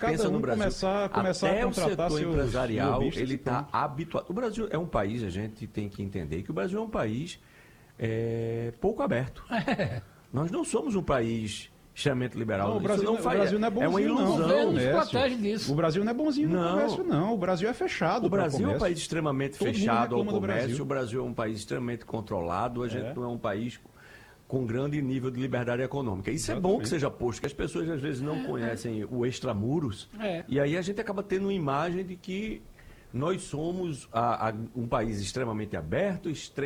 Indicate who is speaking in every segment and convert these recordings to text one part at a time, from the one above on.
Speaker 1: cada
Speaker 2: pensa no
Speaker 1: um
Speaker 2: Brasil,
Speaker 1: começar a
Speaker 2: até o
Speaker 1: contratar
Speaker 2: setor
Speaker 1: seus
Speaker 2: empresarial,
Speaker 1: lobistas
Speaker 2: ele
Speaker 1: e
Speaker 2: está
Speaker 1: pronto.
Speaker 2: habituado. O Brasil é um país, a gente tem que entender que o Brasil é um país pouco aberto. Nós não somos um país extremamente liberal.
Speaker 1: Não,
Speaker 2: Isso não
Speaker 1: o
Speaker 2: faz,
Speaker 1: Brasil não é
Speaker 2: é uma
Speaker 1: bonzinho, não.
Speaker 2: ilusão.
Speaker 3: O governo
Speaker 1: comércio.
Speaker 3: protege disso.
Speaker 1: O Brasil não é bonzinho no
Speaker 2: Não.
Speaker 1: comércio, não. O Brasil é fechado
Speaker 2: O
Speaker 1: para
Speaker 2: Brasil é um
Speaker 1: comércio.
Speaker 2: país extremamente
Speaker 1: Todo mundo
Speaker 2: fechado ao
Speaker 1: reclama do
Speaker 2: comércio.
Speaker 1: Brasil.
Speaker 2: O Brasil é um país extremamente controlado. A gente não é um país com grande nível de liberdade econômica. Isso é bom que seja posto, que as pessoas às vezes não conhecem o extramuros. E aí a gente acaba tendo uma imagem de que nós somos um país extremamente aberto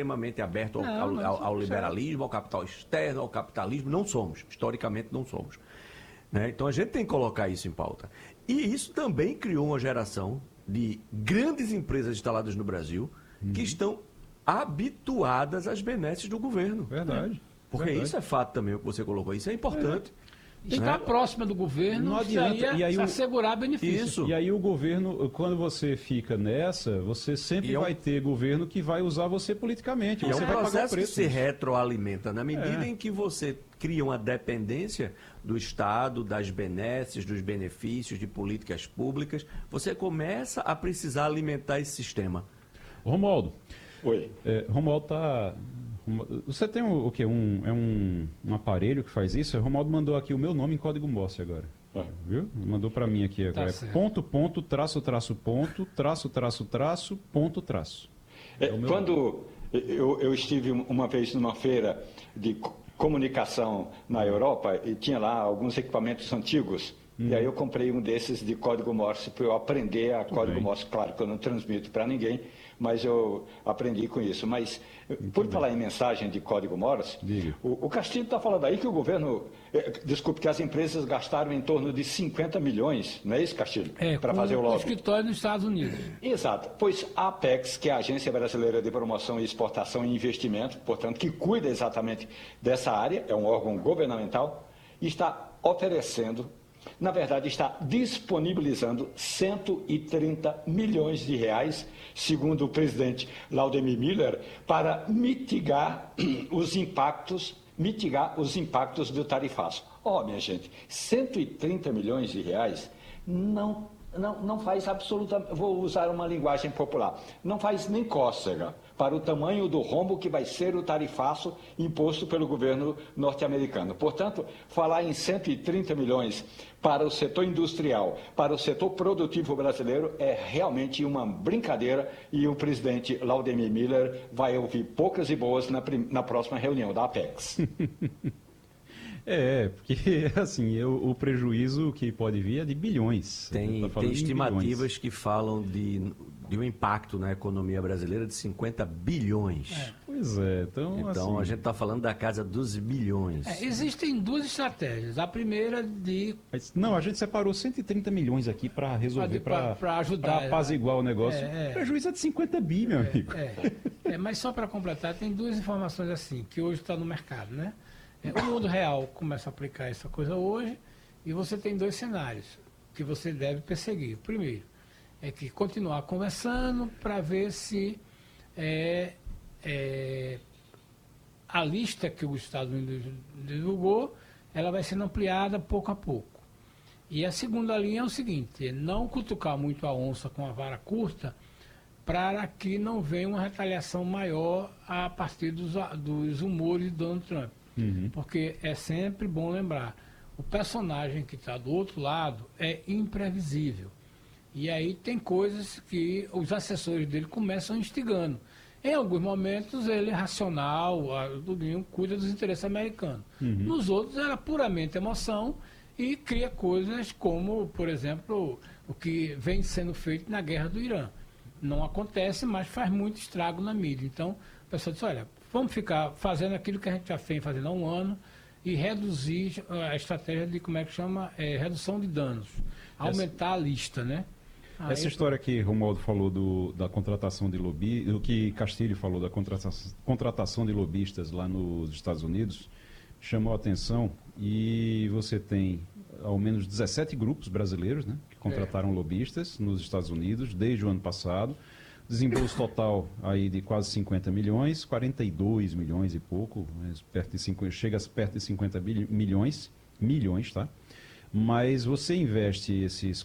Speaker 2: ao liberalismo, ao capital externo, ao capitalismo. Não somos, historicamente não somos. Né? Então a gente tem que colocar isso em pauta. E isso também criou uma geração de grandes empresas instaladas no Brasil que estão habituadas às benesses do governo.
Speaker 1: Verdade.
Speaker 2: Porque
Speaker 1: Verdade.
Speaker 2: isso é fato também, o que você colocou. Isso é importante.
Speaker 3: Estar próxima do governo
Speaker 1: Não adianta.
Speaker 3: seria
Speaker 1: E aí
Speaker 3: assegurar benefícios.
Speaker 2: Isso.
Speaker 1: E aí o governo, quando você fica nessa, você sempre vai ter governo que vai usar você politicamente.
Speaker 2: E é
Speaker 1: Você
Speaker 2: um
Speaker 1: vai pagar o
Speaker 2: processo que
Speaker 1: preço.
Speaker 2: se retroalimenta na medida em que você cria uma dependência do Estado, das benesses, dos benefícios de políticas públicas, você começa a precisar alimentar esse sistema.
Speaker 1: Romualdo.
Speaker 4: Oi.
Speaker 1: Romualdo tá... Você tem o quê? Um aparelho que faz isso? O Romualdo mandou aqui o meu nome em código Morse agora. Viu? Mandou para mim aqui agora.
Speaker 3: certo.
Speaker 1: Ponto, ponto, traço, traço, ponto, traço, traço, traço, ponto, traço.
Speaker 4: Quando eu estive uma vez numa feira de comunicação na Europa e tinha lá alguns equipamentos antigos, e aí eu comprei um desses de código Morse para eu aprender a código Morse. Claro que eu não transmito para ninguém, mas eu aprendi com isso. Mas, por falar em mensagem de código Morse, o Castilho está falando aí que o governo, desculpe, que as empresas gastaram em torno de 50 milhões, não é isso, Castilho? Para fazer o
Speaker 3: com
Speaker 4: lobby.
Speaker 3: escritório nos Estados Unidos.
Speaker 4: Exato, pois a Apex, que é a Agência Brasileira de Promoção e Exportação e Investimento, portanto, que cuida exatamente dessa área, é um órgão governamental, está oferecendo, na verdade, está disponibilizando 130 milhões de reais, segundo o presidente Laudemir Miller, para mitigar os impactos do tarifaço. Minha gente, 130 milhões de reais não faz absolutamente, vou usar uma linguagem popular, não faz nem cócega para o tamanho do rombo que vai ser o tarifaço imposto pelo governo norte-americano. Portanto, falar em 130 milhões para o setor industrial, para o setor produtivo brasileiro, é realmente uma brincadeira e o presidente Laudemir Miller vai ouvir poucas e boas na próxima reunião da Apex.
Speaker 1: Porque assim, o prejuízo que pode vir é de bilhões.
Speaker 2: Tem estimativas que falam de um impacto na economia brasileira de 50 bilhões.
Speaker 1: Pois é,
Speaker 2: Então
Speaker 1: assim,
Speaker 2: a gente está falando da casa dos bilhões.
Speaker 3: Existem duas estratégias. A primeira
Speaker 1: Não, a gente separou 130 milhões aqui para resolver,
Speaker 3: para ajudar.
Speaker 1: Para apaziguar o negócio. O prejuízo é de 50 bi, meu amigo.
Speaker 3: Mas só para completar, tem duas informações assim, que hoje está no mercado, né? O mundo real começa a aplicar essa coisa hoje e você tem dois cenários que você deve perseguir. O primeiro é que continuar conversando para ver se a lista que os Estados Unidos divulgou, ela vai sendo ampliada pouco a pouco. E a segunda linha é o seguinte, não cutucar muito a onça com a vara curta para que não venha uma retaliação maior a partir dos humores de Donald Trump. Porque é sempre bom lembrar, o personagem que está do outro lado é imprevisível. E aí tem coisas que os assessores dele começam instigando. Em alguns momentos ele é racional, cuida dos interesses americanos. Nos outros era puramente emoção e cria coisas como, por exemplo, o que vem sendo feito na guerra do Irã. Não acontece, mas faz muito estrago na mídia. Então, o pessoal disse, olha, vamos ficar fazendo aquilo que a gente já vem fazendo há um ano e reduzir a estratégia de, redução de danos. Aumentar a lista, né?
Speaker 1: Essa história que Romualdo falou da contratação de lobby, o que Castilho falou da contratação de lobistas lá nos Estados Unidos, chamou a atenção e você tem ao menos 17 grupos brasileiros, né, que contrataram lobistas nos Estados Unidos desde o ano passado. Desembolso total aí de quase 50 milhões, 42 milhões e pouco, chega perto de 50 milhões, tá? Mas você investe esses